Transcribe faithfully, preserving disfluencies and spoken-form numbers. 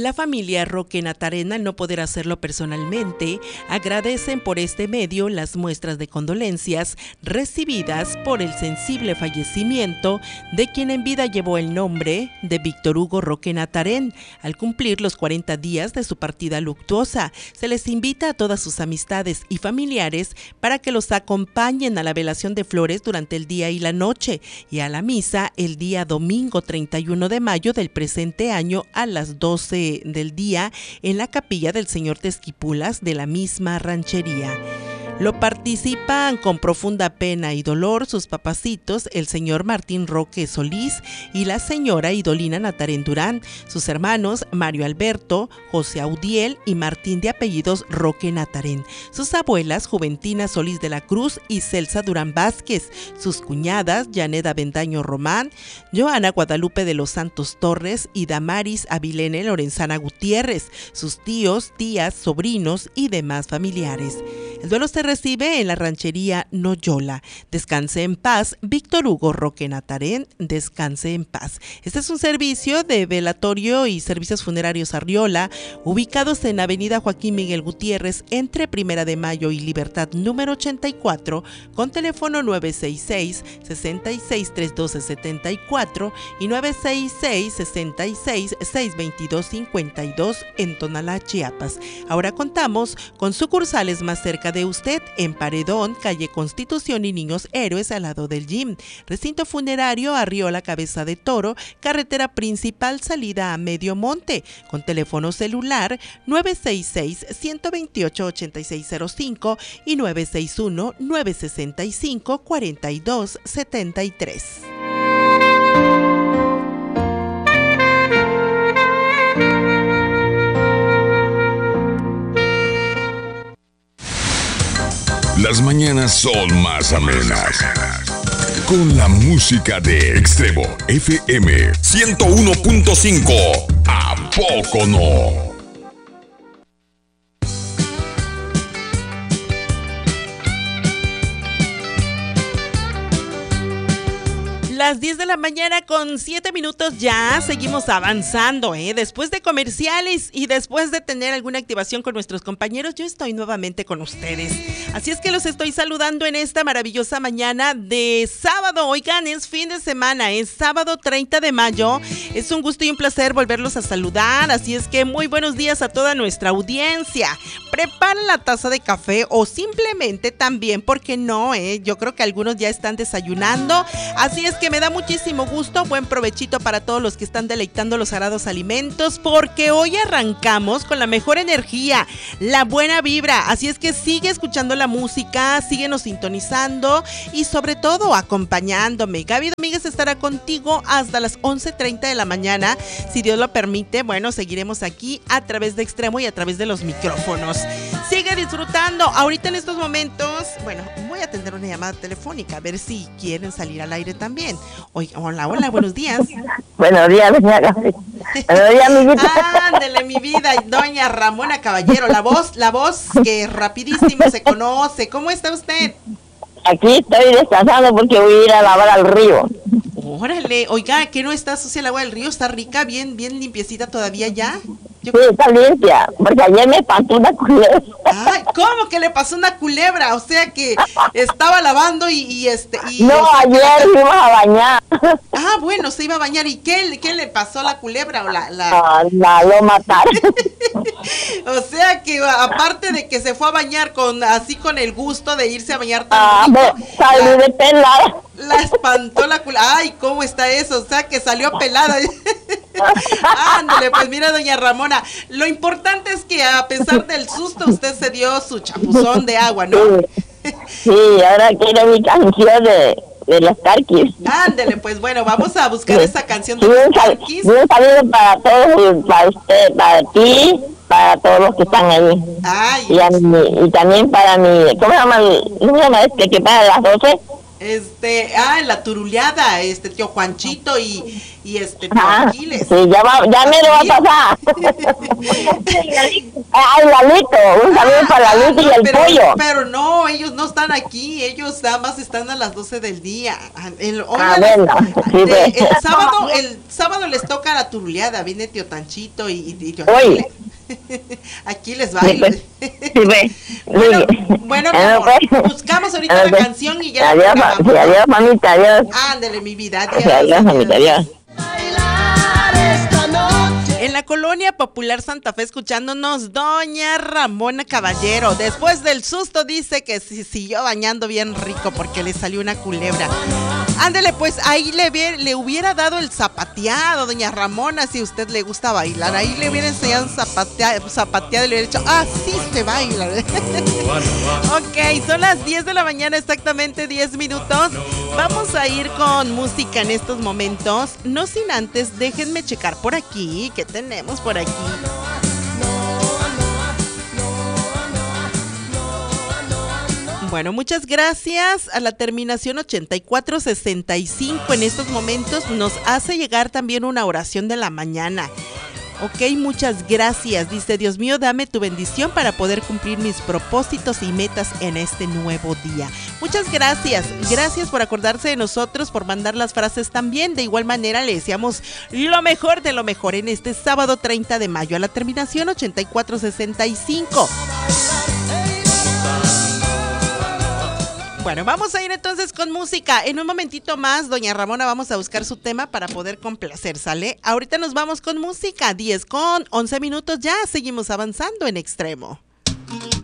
La familia Roque Natarén, al no poder hacerlo personalmente, agradecen por este medio las muestras de condolencias recibidas por el sensible fallecimiento de quien en vida llevó el nombre de Víctor Hugo Roque Natarén. Al cumplir los cuarenta días de su partida luctuosa, se les invita a todas sus amistades y familiares para que los acompañen a la velación de flores durante el día y la noche y a la misa el día domingo treinta y uno de mayo del presente año a las doce del día en la capilla del Señor de Esquipulas de la misma ranchería. Lo participan con profunda pena y dolor sus papacitos, el señor Martín Roque Solís y la señora Idolina Natarén Durán, sus hermanos Mario Alberto, José Audiel y Martín de apellidos Roque Natarén, sus abuelas Juventina Solís de la Cruz y Celsa Durán Vázquez, sus cuñadas Yaneda Bendaño Román, Joana Guadalupe de los Santos Torres y Damaris Avilene Lorenzana Gutiérrez, sus tíos, tías, sobrinos y demás familiares. El duelo se recibe en la ranchería Noyola. Descanse en paz, Víctor Hugo Roque Natarén, descanse en paz. Este es un servicio de velatorio y servicios funerarios Arriola, ubicados en Avenida Joaquín Miguel Gutiérrez, entre Primera de Mayo y Libertad número ochenta y cuatro, con teléfono nueve seis seis, seis seis tres uno dos siete cuatro y nueve seis seis, seis seis, seis dos dos cinco dos en Tonalá, Chiapas. Ahora contamos con sucursales más cerca de usted en Paredón, calle Constitución y Niños Héroes al lado del gym, recinto funerario Arriola Cabeza de Toro, carretera principal salida a Medio Monte, con teléfono celular nueve seis seis, uno dos ocho, ocho seis cero cinco y nueve seis uno, nueve seis cinco, cuatro dos siete tres. Las mañanas son más amenas con la música de Extremo F M ciento uno punto cinco. ¿A poco no? Las diez de la mañana con siete minutos ya seguimos avanzando, ¿eh? Después de comerciales y después de tener alguna activación con nuestros compañeros, yo estoy nuevamente con ustedes. Así es que los estoy saludando en esta maravillosa mañana de sábado. Oigan, es fin de semana, es sábado treinta de mayo. Es un gusto y un placer volverlos a saludar. Así es que muy buenos días a toda nuestra audiencia. Preparen la taza de café o simplemente también, ¿por qué no? Eh? Yo creo que algunos ya están desayunando. Así es que me da muchísimo gusto, buen provechito para todos los que están deleitando los sagrados alimentos, porque hoy arrancamos con la mejor energía, la buena vibra. Así es que sigue escuchando la música, síguenos sintonizando y sobre todo acompañándome. Gaby Domínguez estará contigo hasta las once treinta de la mañana. Si Dios lo permite, bueno, seguiremos aquí a través de Extremo y a través de los micrófonos. Sigue disfrutando. Ahorita en estos momentos, bueno, voy a atender una llamada telefónica a ver si quieren salir al aire también. Oiga, hola, hola, buenos días. Buenos días, señora. Buenos días, amiguita. Ándele, mi vida, doña Ramona Caballero, la voz, la voz que rapidísimo se conoce. ¿Cómo está usted? Aquí estoy descansando porque voy a ir a lavar al río. Órale, oiga, ¿qué no está sucia el agua del río? ¿Está rica, bien, bien limpiecita todavía ya? Yo... Sí, está limpia, porque ayer me pasó una culebra. Ay, ¿cómo que le pasó una culebra? O sea que estaba lavando y, y este... Y, no, o sea, ayer la... íbamos a bañar. Ah, bueno, se iba a bañar. ¿Y qué, qué le pasó a la culebra? O la, la... Ah, la lo mataron. O sea que aparte de que se fue a bañar con así con el gusto de irse a bañar tan ah, rico, salí la, de pelada. La espantó la culebra. Ay, ¿cómo está eso? O sea que salió pelada. Ándale, pues mira, doña Ramona, lo importante es que a pesar del susto usted se dio su chapuzón de agua, ¿no? Sí, sí, ahora quiero mi canción de, de los Tarquis. Ándale, pues bueno, vamos a buscar sí. esa canción de sí, los Tarquis. Un saludo para todos, para usted, para ti, para todos los que están ahí. Ay. Y, a mi, y también para mi, ¿cómo se llama? ¿Cómo se llama este que para las doce? Este, ah, la turuleada, este tío Juanchito y, y este tío Ah, Aquiles. sí, ya, va, ya me lo va a pasar. Ay, Lalito, un saludo para Lalito Ah, y no, el pero, pollo. pero no, ellos no están aquí, ellos nada más están a las doce del día. El, hoy Ah, a las- bueno, sí, de- ve. el sábado, el sábado les toca la turuleada, viene tío Tanchito y, y, y tío Oye. Aquiles. Aquí les bailo. Sí, ve. Bueno, Sí. bueno, mi Eh, amor, pues. buscamos ahorita Eh, la pues. canción y ya la Adiós, ma- grabamos. sí, adiós, mamita, adiós. Ándale, mi vida, Sí, adiós, mamita, adiós. En la colonia popular Santa Fe, escuchándonos doña Ramona Caballero. Después del susto dice que si siguió bañando bien rico porque le salió una culebra. Ándele, pues ahí le, vi- le hubiera dado el zapateado, doña Ramona, si a usted le gusta bailar. Ahí le hubiera enseñado zapateado, zapateado y le hubiera dicho, ah, sí se baila. Ok, son las diez de la mañana, exactamente diez minutos. Vamos a ir con música en estos momentos. No sin antes, déjenme checar por aquí. ¿Qué tenemos por aquí? Bueno, muchas gracias a la terminación ochenta y cuatro sesenta y cinco. En estos momentos nos hace llegar también una oración de la mañana. Ok, muchas gracias. Dice, Dios mío, dame tu bendición para poder cumplir mis propósitos y metas en este nuevo día. Muchas gracias. Gracias por acordarse de nosotros, por mandar las frases también. De igual manera, le deseamos lo mejor de lo mejor en este sábado treinta de mayo a la terminación ochenta y cuatro sesenta y cinco. Bueno, vamos a ir entonces con música. En un momentito más, doña Ramona, vamos a buscar su tema para poder complacer, ¿sale? Ahorita nos vamos con música, diez con once minutos, ya seguimos avanzando en Extremo.